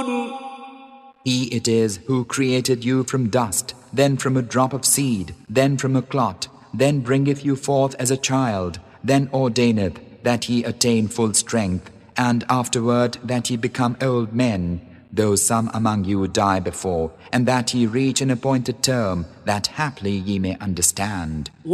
He it is who created you from dust, then from a drop of seed, then from a clot, then bringeth you forth as a child, then ordaineth that ye attain full strength, and afterward that ye become old men, though some among you die before, and that ye reach an appointed term, that haply ye may understand.